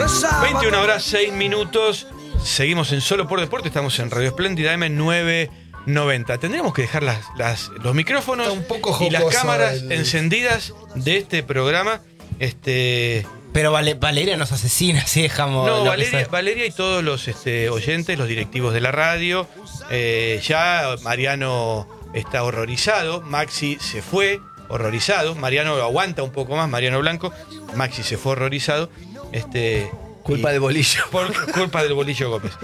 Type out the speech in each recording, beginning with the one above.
21 horas 6 minutos. Seguimos en Solo por Deporte. Estamos en Radio Espléndida M990. Tendríamos que dejar los micrófonos un poco y las jocoso cámaras encendidas de este programa. Pero Valeria nos asesina si dejamos. No, Valeria y todos los oyentes, los directivos de la radio. Ya Mariano está horrorizado. Maxi se fue horrorizado. Mariano aguanta un poco más, Mariano Blanco. Maxi se fue horrorizado. Culpa del bolillo. Por culpa del bolillo Gómez.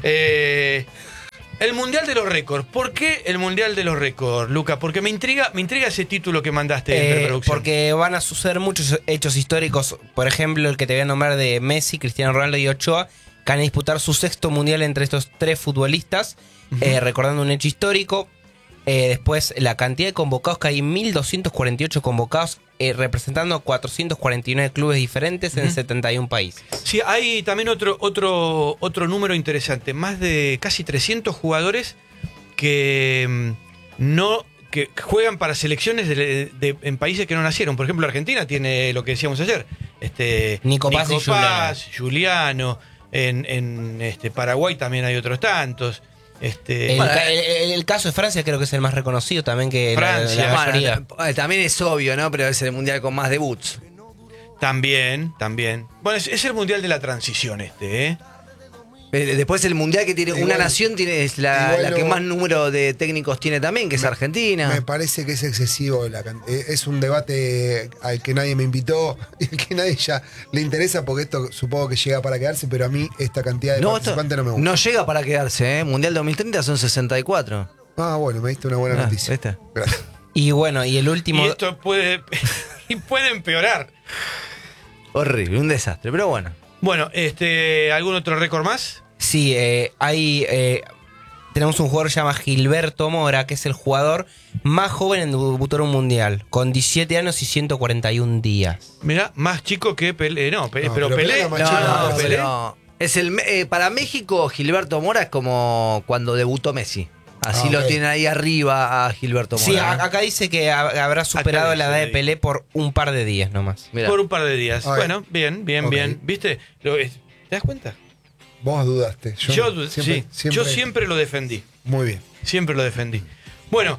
El Mundial de los Récords. ¿Por qué el Mundial de los Récords, Luca? Porque me intriga ese título que mandaste en preproducción. Porque van a suceder muchos hechos históricos. Por ejemplo, el que te voy a nombrar de Messi, Cristiano Ronaldo y Ochoa, que van a disputar su sexto Mundial entre estos tres futbolistas, recordando un hecho histórico. Después, la cantidad de convocados, que hay 1.248 convocados, representando a 449 clubes diferentes en 71 países. Sí, hay también otro número interesante. Más de casi 300 jugadores que juegan para selecciones en países que no nacieron. Por ejemplo, Argentina tiene lo que decíamos ayer. Nico Paz y Juliano. En Paraguay también hay otros tantos. El caso de Francia creo que es el más reconocido también, que Francia. la mayoría. También es obvio, ¿no? Pero es el mundial con más debuts. También. Bueno, es el mundial de la transición Después el mundial que tiene una nación es la que más número de técnicos tiene también, que es Argentina. Me parece que es excesivo. Es un debate al que nadie me invitó y al que nadie ya le interesa, porque esto supongo que llega para quedarse, pero a mí esta cantidad de participantes no me gusta. No llega para quedarse, ¿eh? Mundial 2030 son 64. Ah, bueno, me diste una buena noticia. ¿Viste? Gracias. Y bueno, y el último... Y esto puede empeorar. Horrible, un desastre, pero bueno. Bueno, ¿algún otro récord más? Sí, tenemos un jugador que se llama Gilberto Mora, que es el jugador más joven en debutar un mundial, con 17 años y 141 días. Mirá, más chico que Pelé. Pero Pelé... No. Es para México, Gilberto Mora es como cuando debutó Messi. Así lo tienen ahí arriba a Gilberto Mora. Sí, acá dice que habrá superado la edad de Pelé por un par de días nomás. Mirá. Por un par de días. Bueno, bien. ¿Viste? ¿Te das cuenta? Vos dudaste. Yo siempre lo defendí. Muy bien. Siempre lo defendí. Bueno,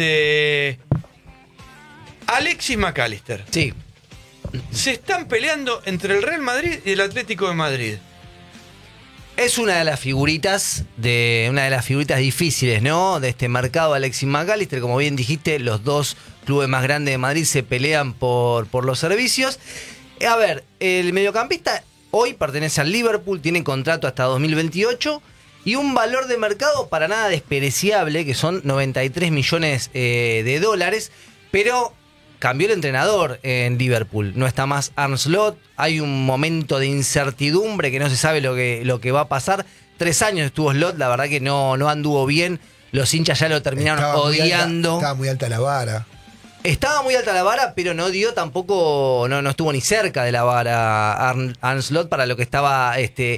Alexis McAllister. Sí. Se están peleando entre el Real Madrid y el Atlético de Madrid. Es una de las figuritas difíciles, ¿no? De este mercado, Alexis McAllister. Como bien dijiste, los dos clubes más grandes de Madrid se pelean por los servicios. A ver, el mediocampista hoy pertenece al Liverpool, tiene contrato hasta 2028 y un valor de mercado para nada despreciable, que son 93 millones de dólares, pero cambió el entrenador en Liverpool. No está más Arne Slot, hay un momento de incertidumbre que no se sabe lo que va a pasar. 3 años estuvo Slot, la verdad que no anduvo bien, los hinchas ya lo terminaron odiando. Estaba muy alta la vara. Estaba muy alta la vara, pero no dio tampoco, no estuvo ni cerca de la vara Arne Slot para lo que estaba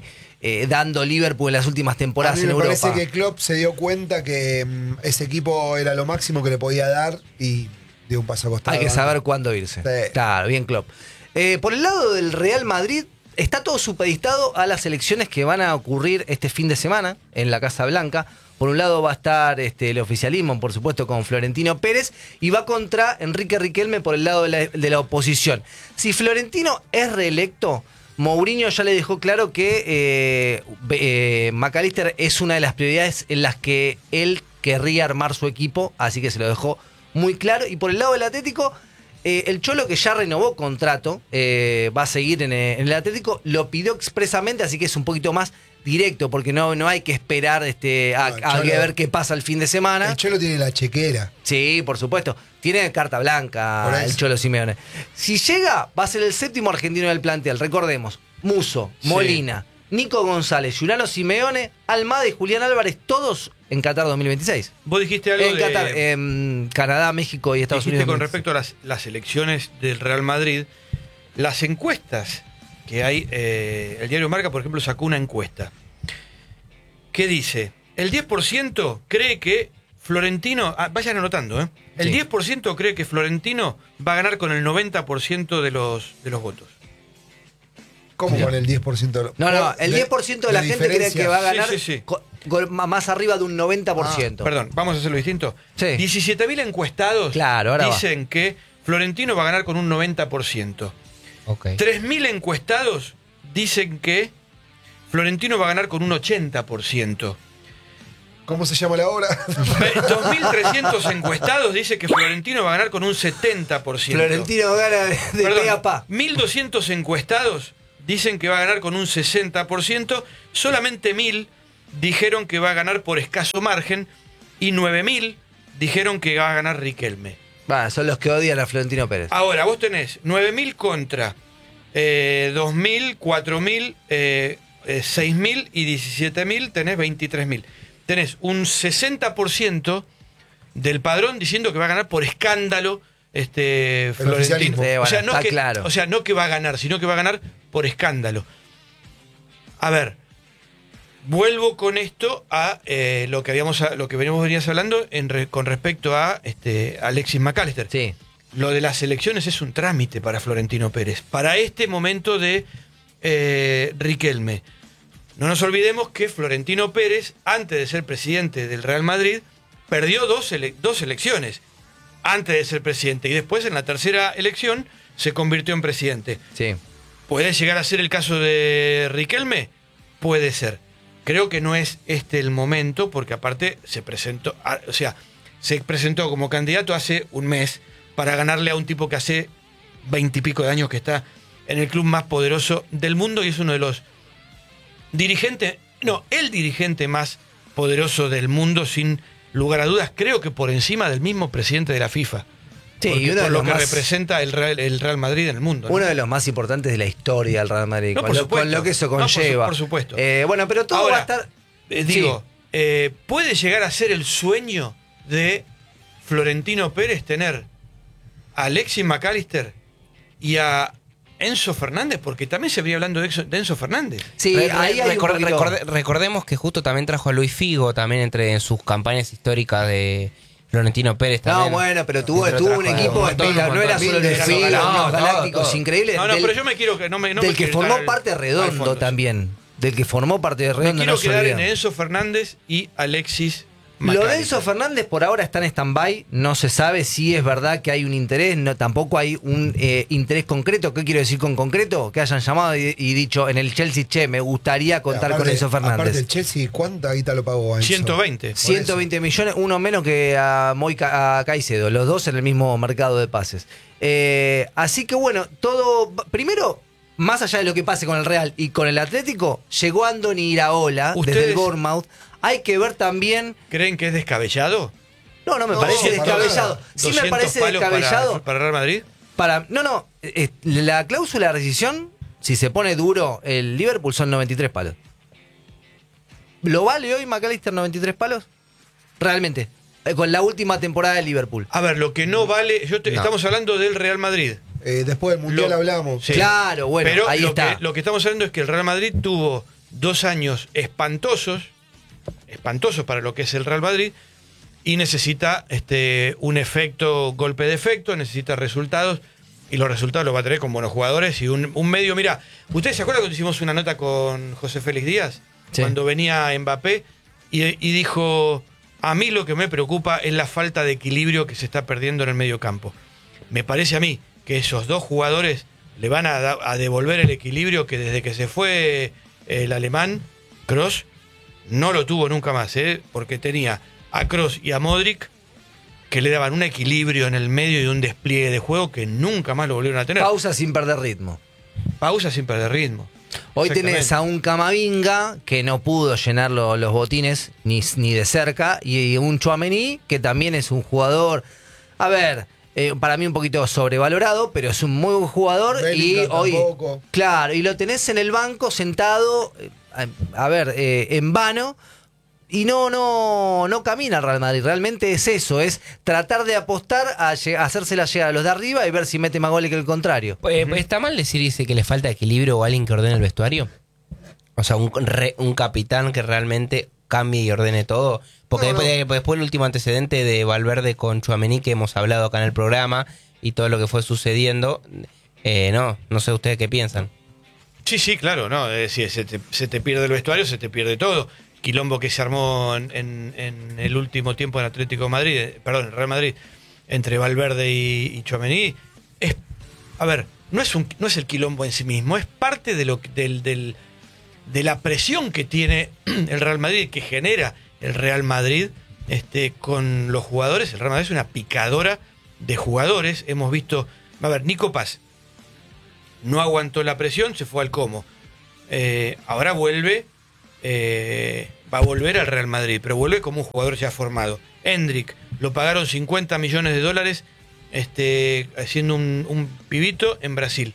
dando Liverpool en las últimas temporadas en Europa. Me parece que Klopp se dio cuenta que ese equipo era lo máximo que le podía dar y dio un paso a costado. Hay que saber cuándo irse. Sí. Claro, bien Klopp. Por el lado del Real Madrid, está todo supeditado a las elecciones que van a ocurrir este fin de semana en la Casa Blanca. Por un lado va a estar el oficialismo, por supuesto, con Florentino Pérez, y va contra Enrique Riquelme por el lado de la oposición. Si Florentino es reelecto, Mourinho ya le dejó claro que McAllister es una de las prioridades en las que él querría armar su equipo, así que se lo dejó muy claro. Y por el lado del Atlético, el Cholo, que ya renovó contrato, va a seguir en el Atlético, lo pidió expresamente, así que es un poquito más directo, porque no hay que esperar a ver qué pasa el fin de semana. El Cholo tiene la chequera. Sí, por supuesto. Tiene carta blanca el Cholo Simeone. Si llega, va a ser el 7º argentino del plantel. Recordemos, Musso, Molina, Nico González, Juliano Simeone, Almada y Julián Álvarez, todos en Qatar 2026. Vos dijiste algo en Qatar, Canadá, México y Estados Unidos. Con respecto a las elecciones del Real Madrid, las encuestas que hay, el diario Marca, por ejemplo, sacó una encuesta que dice, el 10% cree que Florentino, vayan anotando, el 10% cree que Florentino va a ganar con el 90% de los votos. ¿Cómo con el 10%? No, el 10% de la gente cree que va a ganar Sí. más arriba de un 90%. Perdón, vamos a hacerlo distinto. Sí. 17.000 encuestados dicen que Florentino va a ganar con un 90%. Okay. 3.000 encuestados dicen que Florentino va a ganar con un 80%. ¿Cómo se llama la obra? 2.300 encuestados dicen que Florentino va a ganar con un 70%. Florentino gana de pe a pa. 1.200 encuestados dicen que va a ganar con un 60%. Solamente 1.000 dijeron que va a ganar por escaso margen. Y 9.000 dijeron que va a ganar Riquelme. Son los que odian a Florentino Pérez. Ahora, vos tenés 9.000 contra 2.000, 4.000, 6.000 y 17.000, tenés 23.000. Tenés un 60% del padrón diciendo que va a ganar por escándalo Florentino. Sí, o sea, está claro. O sea, no que va a ganar, sino que va a ganar por escándalo. A ver, vuelvo con esto a lo que venías hablando con respecto a Alexis McAllister. Sí. Lo de las elecciones es un trámite para Florentino Pérez. Para este momento de Riquelme. No nos olvidemos que Florentino Pérez, antes de ser presidente del Real Madrid, perdió dos elecciones antes de ser presidente. Y después, en la tercera elección, se convirtió en presidente. Sí. ¿Puede llegar a ser el caso de Riquelme? Puede ser. Creo que no es el momento, porque aparte se presentó como candidato hace un mes para ganarle a un tipo que hace 20 y pico de años que está en el club más poderoso del mundo y es uno de los el dirigente más poderoso del mundo, sin lugar a dudas, creo que por encima del mismo presidente de la FIFA. Sí, porque, por lo que representa el Real Madrid en el mundo, ¿no? Uno de los más importantes de la historia del Real Madrid, No, con lo que eso conlleva. No, por supuesto. Bueno, pero todo Ahora, va a estar... ¿puede llegar a ser el sueño de Florentino Pérez tener a Alexis McAllister y a Enzo Fernández? Porque también se venía hablando de Enzo Fernández. Sí, ahí hay recordemos que justo también trajo a Luis Figo también en sus campañas históricas de Florentino Pérez también. No, bueno, pero tuvo un equipo espectacular. No era solo Luis Figo, unos galácticos increíbles. No, pero yo me quiero que del que formó parte Redondo también. Del que formó parte de Redondo. Me quiero quedar en Enzo Fernández y Alexis McAllister. Lo de Enzo Fernández por ahora está en stand-by. No se sabe si es verdad que hay un interés. Tampoco hay un interés concreto. ¿Qué quiero decir con concreto? Que hayan llamado y dicho en el Chelsea, me gustaría contar con Enzo Fernández. Aparte el Chelsea, ¿cuánta guita lo pagó a Enzo? 120. 120 millones, uno menos que a Caicedo. Los dos en el mismo mercado de pases. Así que bueno, todo... Primero... Más allá de lo que pase con el Real y con el Atlético, llegó Andoni Iraola desde el Bournemouth. Hay que ver también... ¿Creen que es descabellado? No me parece descabellado. Sí me parece descabellado. ¿Para Real Madrid? La cláusula de rescisión, si se pone duro el Liverpool, son 93 palos. ¿Lo vale hoy McAllister 93 palos? Realmente. Con la última temporada de Liverpool. A ver, lo que no vale... Estamos hablando del Real Madrid. Después del Mundial hablamos. Sí. Claro, bueno, pero ahí está. Lo que estamos hablando es que el Real Madrid tuvo 2 años espantosos para lo que es el Real Madrid, y necesita un golpe de efecto, necesita resultados, y los resultados los va a tener con buenos jugadores y un medio. Mira, ¿ustedes se acuerdan cuando hicimos una nota con José Félix Díaz? Sí. Cuando venía Mbappé y dijo, a mí lo que me preocupa es la falta de equilibrio que se está perdiendo en el medio campo. Me parece a mí que esos dos jugadores le van a devolver el equilibrio que desde que se fue el alemán, Kroos, no lo tuvo nunca más, porque tenía a Kroos y a Modric que le daban un equilibrio en el medio y un despliegue de juego que nunca más lo volvieron a tener. Pausa sin perder ritmo. Hoy tenés a un Camavinga que no pudo llenar los botines ni de cerca, y un Tchouaméni que también es un jugador, a ver... para mí un poquito sobrevalorado, pero es un muy buen jugador. Bellingham y hoy, tampoco. claro, y lo tenés en el banco sentado, en vano, y no camina el Real Madrid. Realmente es eso, es tratar de apostar a hacerse la llegada a los de arriba y ver si mete más goles que el contrario. ¿Está mal dice que le falta equilibrio o alguien que ordene el vestuario? O sea, un capitán que realmente cambie y ordene todo. Porque después el último antecedente de Valverde con Tchouaméni, que hemos hablado acá en el programa, y todo lo que fue sucediendo, no sé ustedes qué piensan. Sí, claro, no, se te pierde el vestuario, se te pierde todo. Quilombo que se armó en el último tiempo en Atlético de Madrid, en Real Madrid, entre Valverde y Tchouaméni, no es el quilombo en sí mismo, es parte de la presión que tiene el Real Madrid, que genera el Real Madrid con los jugadores. El Real Madrid es una picadora de jugadores. Hemos visto, Nico Paz no aguantó la presión, se fue al Como. Ahora vuelve, va a volver al Real Madrid, pero vuelve como un jugador ya formado. Endrick, lo pagaron $50 millones, haciendo un pibito en Brasil.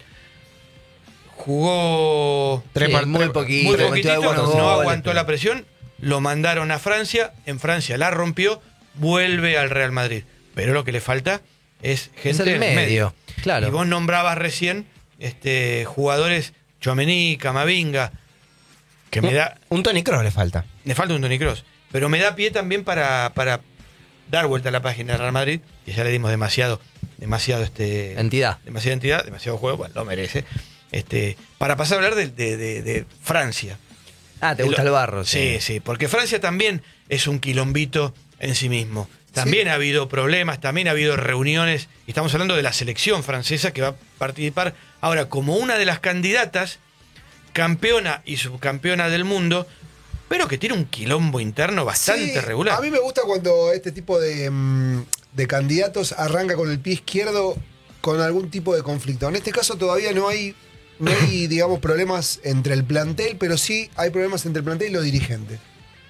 Jugó muy poquitito, no aguantó la presión, lo mandaron a Francia, en Francia la rompió, vuelve al Real Madrid. Pero lo que le falta es gente en el medio. Claro. Y vos nombrabas recién jugadores, Tchouaméni, Camavinga, que me da... Un Toni Kroos le falta. Le falta un Toni Kroos. Pero me da pie también para dar vuelta a la página del Real Madrid, que ya le dimos demasiado entidad. Demasiada entidad, demasiado juego, bueno, lo merece. Para pasar a hablar de Francia. ¿Te gusta el barro? Sí, porque Francia también es un quilombito en sí mismo. También ha habido problemas, también ha habido reuniones, y estamos hablando de la selección francesa que va a participar ahora como una de las candidatas, campeona y subcampeona del mundo, pero que tiene un quilombo interno bastante regular. A mí me gusta cuando este tipo de candidatos arranca con el pie izquierdo con algún tipo de conflicto. En este caso todavía no hay digamos, problemas entre el plantel, pero sí hay problemas entre el plantel y los dirigentes.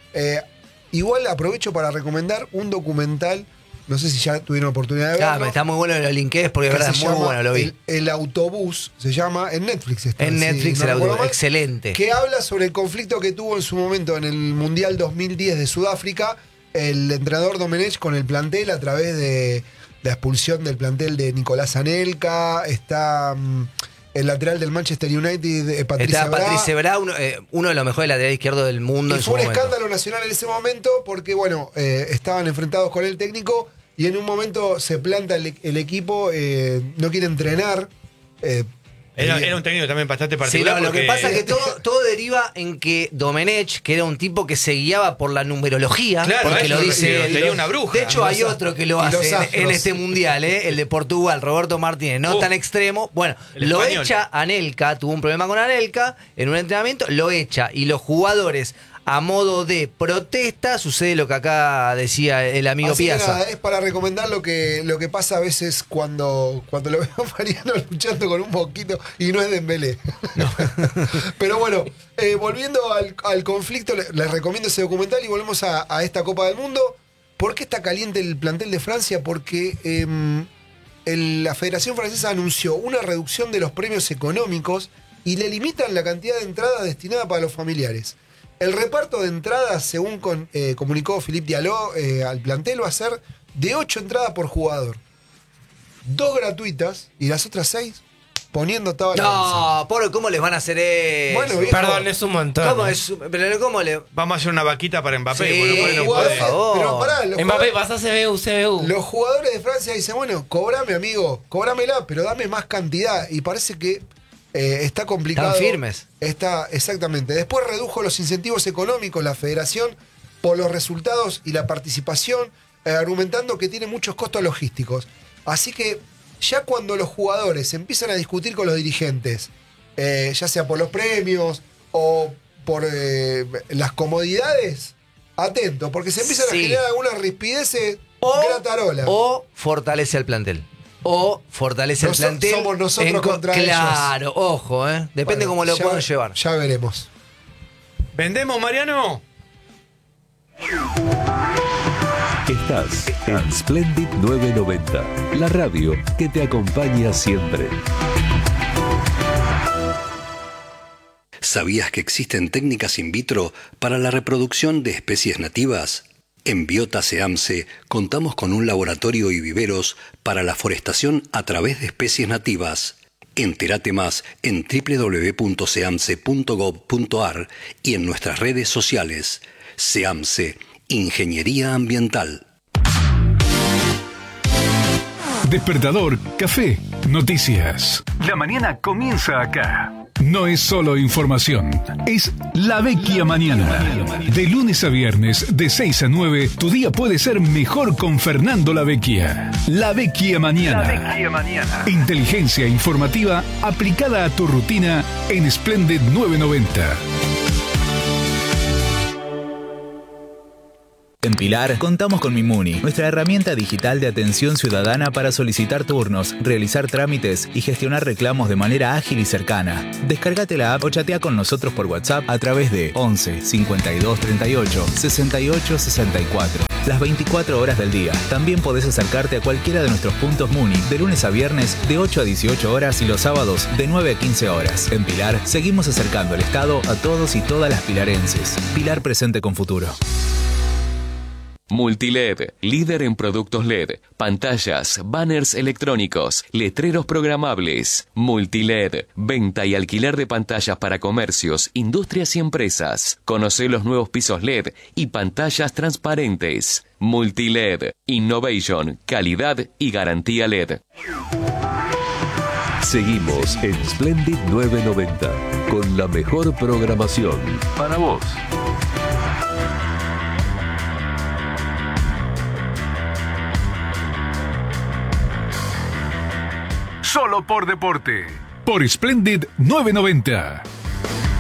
Igual aprovecho para recomendar un documental, no sé si ya tuvieron oportunidad de verlo. Está muy bueno que lo linkees porque es verdad, muy bueno, lo vi. El autobús, se llama, en Netflix está. En Netflix, el autobús, excelente. Que habla sobre el conflicto que tuvo en su momento en el Mundial 2010 de Sudáfrica, el entrenador Domenech con el plantel a través de la expulsión del plantel de Nicolás Anelka, está... el lateral del Manchester United, Patrice Evra, uno de los mejores laterales izquierdos del mundo. Y fue un escándalo nacional en ese momento porque, estaban enfrentados con el técnico y en un momento se planta el equipo, no quiere entrenar. Era un técnico también bastante particular. Sí, lo que pasa es que todo deriva en que Domenech, que era un tipo que se guiaba por la numerología, claro, porque lo dice. Tenía una bruja. De hecho, hay otro que lo hace en este mundial, el de Portugal, Roberto Martínez, no tan extremo. Bueno, lo español. Echa Anelka, tuvo un problema con Anelka en un entrenamiento, lo echa y los jugadores, a modo de protesta, sucede lo que acá decía el amigo Piazza. Es para recomendar lo que pasa a veces cuando lo veo a Mariano luchando con un mosquito y no es Dembélé. No. Pero bueno, volviendo al conflicto, les recomiendo ese documental y volvemos a esta Copa del Mundo. ¿Por qué está caliente el plantel de Francia? Porque la Federación Francesa anunció una reducción de los premios económicos y le limitan la cantidad de entradas destinada para los familiares. El reparto de entradas, según comunicó Philippe Diallo al plantel, va a ser de 8 entradas por jugador. 2 gratuitas y las otras 6 poniendo tabla. No, por ¿cómo les van a hacer eso? Bueno, viejo, perdón, es un montón. ¿Cómo le...? Vamos a hacer una vaquita para Mbappé. Sí, por favor. Pero pará, Mbappé, vas a CBU. Los jugadores de Francia dicen, cobrame, amigo, cobrámela, pero dame más cantidad. Y parece que está complicado. Están firmes. Exactamente. Después redujo los incentivos económicos la federación por los resultados y la participación, argumentando que tiene muchos costos logísticos. Así que ya cuando los jugadores empiezan a discutir con los dirigentes, ya sea por los premios o por las comodidades, atento, porque se empiezan a generar algunas rispideces gratarolas. O fortalece el plantel. O fortalece el plantel. Somos nosotros contra ellos. Claro, ojo, depende cómo lo puedan llevar. Ya veremos. ¿Vendemos, Mariano? Estás en Splendid 990, la radio que te acompaña siempre. ¿Sabías que existen técnicas in vitro para la reproducción de especies nativas? En Biota SEAMSE contamos con un laboratorio y viveros para la forestación a través de especies nativas. Entérate más en www.seamse.gov.ar y en nuestras redes sociales. SEAMSE, Ingeniería Ambiental. Despertador, café, noticias. La mañana comienza acá. No es solo información, es La Vecchia Mañana. De lunes a viernes, de 6 a 9, tu día puede ser mejor con Fernando La Vecchia. La Vecchia Mañana. Inteligencia informativa aplicada a tu rutina en Splendid 990. En Pilar contamos con Mimuni, nuestra herramienta digital de atención ciudadana para solicitar turnos, realizar trámites y gestionar reclamos de manera ágil y cercana. Descárgate la app o chatea con nosotros por WhatsApp a través de 11 52 38 68 64. Las 24 horas del día. También podés acercarte a cualquiera de nuestros puntos Muni de lunes a viernes de 8 a 18 horas y los sábados de 9 a 15 horas. En Pilar seguimos acercando el Estado a todos y todas las pilarenses. Pilar presente con futuro. Multiled, líder en productos LED, pantallas, banners electrónicos, letreros programables. Multiled, venta y alquiler de pantallas para comercios, industrias y empresas. Conoce los nuevos pisos LED y pantallas transparentes. Multiled, innovation, calidad y garantía LED. Seguimos en Splendid 990 con la mejor programación para vos. Solo por deporte. Por Splendid 990.